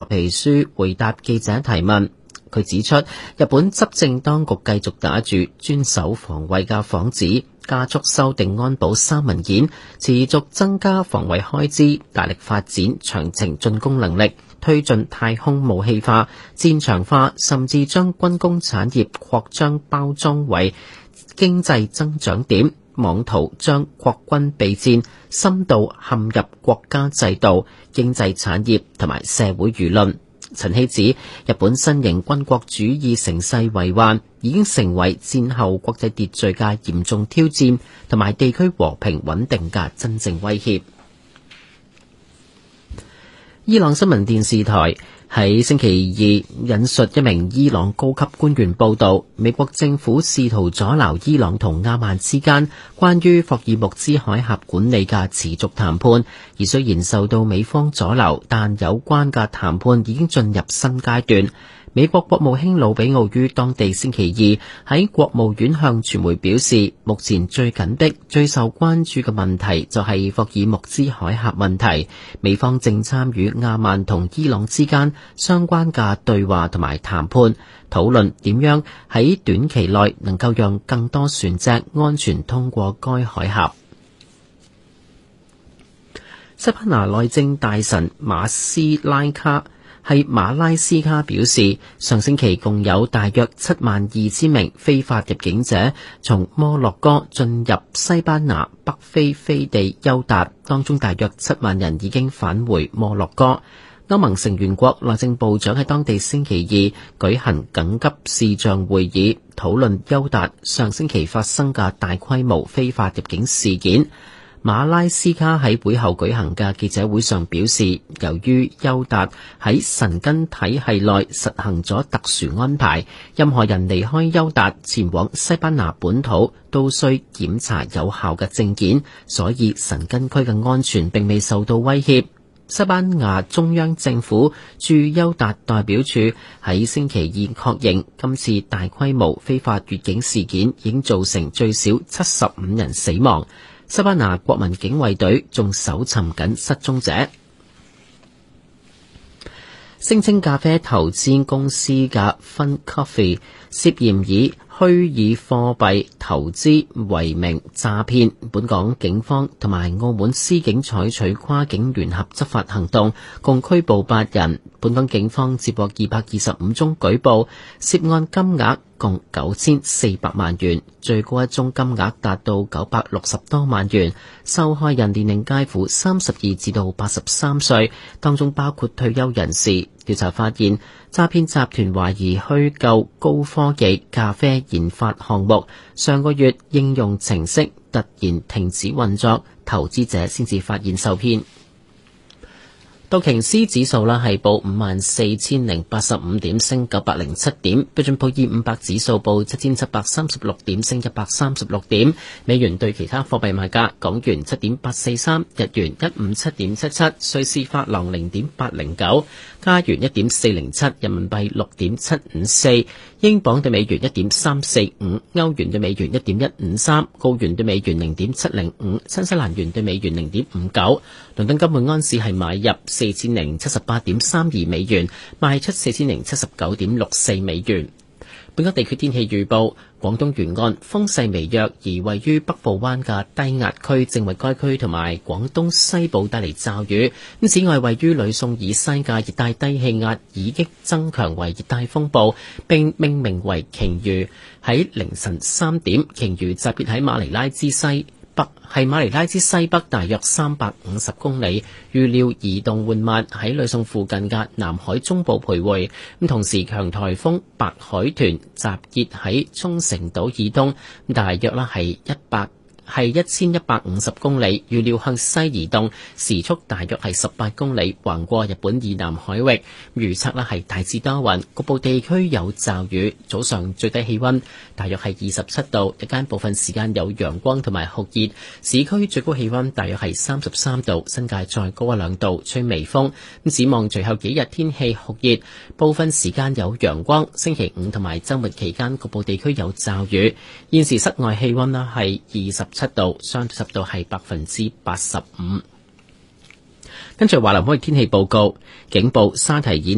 皮書回答記者提問。佢指出，日本執政當局繼續打住專守防衛嘅幌子，加速修訂安保3文件，持續增加防衛開支，大力發展長程進攻能力，推進太空武器化、戰場化，甚至將軍工產業擴張包裝為經濟增長點，妄圖將國軍備戰深度陷入國家制度、經濟產業同埋社會輿論。陳希指，日本新型軍國主義乘勢為患，已經成為戰後國際秩序嘅嚴重挑戰，同埋地區和平穩定嘅真正威脅。伊朗新聞電視台喺星期二引述一名伊朗高級官員報道，美國政府試圖阻撓伊朗同阿曼之間關於霍爾木茲海峽管理嘅持續談判，而雖然受到美方阻撓，但有關嘅談判已經進入新階段。美國國務卿魯比奧於當地星期二喺國務院向傳媒表示，目前最緊迫、最受關注嘅問題就係霍爾木茲海峽問題。美方正參與阿曼同伊朗之間相關嘅對話同埋談判，討論點樣喺短期內能夠讓更多船隻安全通過該海峽。西班牙內政大臣馬拉斯卡表示，上星期共有大約72000名非法入境者從摩洛哥進入西班牙北非飛地休達，當中大約7萬人已經返回摩洛哥。歐盟成員國內政部長喺當地星期二舉行緊急視像會議，討論休達上星期發生嘅大規模非法入境事件。馬拉斯卡喺會後舉行嘅記者會上表示，由於休達喺申根體系內實行咗特殊安排，任何人離開休達前往西班牙本土都需檢查有效嘅證件，所以申根區嘅安全並未受到威脅。西班牙中央政府駐休達代表處喺星期二確認，今次大規模非法越境事件已經造成最少75人死亡。西班牙國民警衛隊仲搜尋緊失蹤者。聲稱咖啡投資公司嘅 Fun Coffee 涉嫌以虛擬貨幣投資為名詐騙，本港警方同埋澳門司警採取跨境聯合執法行動，共拘捕8人。本港警方接獲225宗舉報，涉案金額共9400萬元，最高一宗金額達到960多萬元。受害人年齡介乎32至到83歲，當中包括退休人士。調查發現，詐騙集團懷疑虛構高科技咖啡研發項目，上個月應用程式突然停止運作，投資者先至發現受騙。道瓊斯指數係報54,085點，升907點。標準普爾500指數報7736點，升136點。美元對其他貨幣賣價：港元7.843，日元157.77，瑞士法郎0.809，加元1.407，人民幣6.754，英鎊對美元1.345，歐元對美元1.153，澳元對美元0.705，新西蘭元對美元0.59。倫敦金每安士係買入4078.32美元，賣出4079.64美元。本港地區天氣預報：廣東沿岸風勢微弱，而位於北部灣嘅低壓區正為該區同埋廣東西部帶嚟驟雨。此外，位於呂宋以西嘅熱帶低氣壓已經增強為熱帶風暴，並命名為鯨魚。喺凌晨3點，鯨魚集結喺馬尼拉之西北，係馬尼拉之西北大約350公里，預料移動緩慢，喺呂宋附近嘅南海中部徘徊。同時強颱風白海豚集結喺沖繩島以東，大約係1150公里，預料向西移動，時速大約係18公里，橫過日本以南海域。預測係大致多雲，局部地區有驟雨。早上最低氣溫大約係27度，日間部分時間有陽光同埋酷熱。市區最高氣溫大約係33度，新界再高1-2度，吹微風。展望隨後幾日天氣酷熱，部分時間有陽光。星期五同埋週末期間局部地區有驟雨。現時室外氣溫係27度，相對濕度係85%。跟住華南海天氣報告，警報沙提以